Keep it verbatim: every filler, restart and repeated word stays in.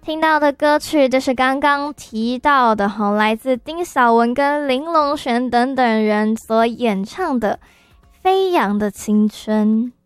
听到的歌曲就是刚刚提到的哈，来自丁晓雯跟林隆璇等等人所演唱的《飞扬的青春》。